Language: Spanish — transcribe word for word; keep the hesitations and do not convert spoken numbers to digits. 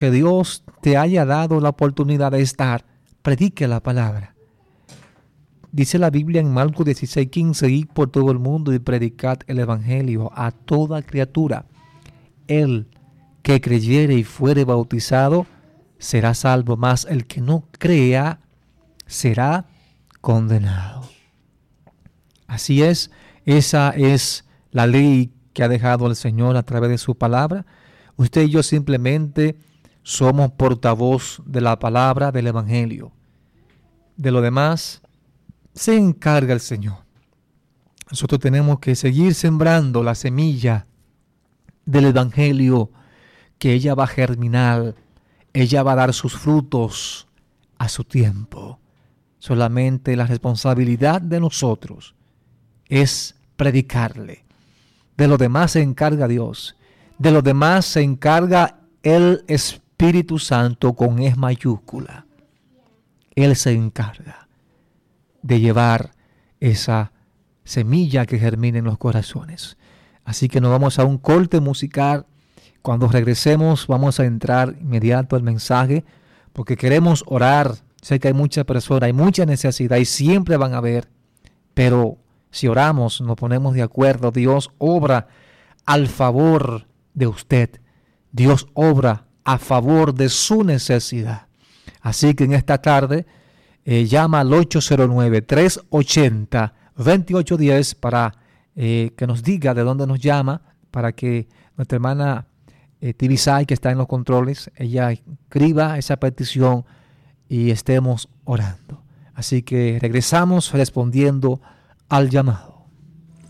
que Dios te haya dado la oportunidad de estar, predique la palabra. Dice la Biblia en Marcos dieciséis quince, id por todo el mundo y predicad el evangelio a toda criatura. El que creyere y fuere bautizado será salvo, mas el que no crea será condenado. Así es, esa es la ley que ha dejado el Señor a través de su palabra. Usted y yo simplemente somos portavoz de la palabra del evangelio. De lo demás se encarga el Señor. Nosotros tenemos que seguir sembrando la semilla del evangelio, que ella va a germinar, ella va a dar sus frutos a su tiempo. Solamente la responsabilidad de nosotros es predicarle. De lo demás se encarga Dios. De lo demás se encarga el Espíritu Santo con E mayúscula. Él se encarga de llevar esa semilla que germina en los corazones. Así que nos vamos a un corte musical. Cuando regresemos vamos a entrar inmediato al mensaje, porque queremos orar. Sé que hay muchas personas, hay mucha necesidad y siempre van a haber, pero si oramos, nos ponemos de acuerdo, Dios obra al favor de usted. Dios obra a favor de su necesidad. Así que en esta tarde eh, llama al ocho cero nueve, tres ochenta, veintiocho diez para eh, que nos diga de dónde nos llama, para que nuestra hermana eh, Tibisay, que está en los controles, ella escriba esa petición y estemos orando. Así que regresamos respondiendo al llamado.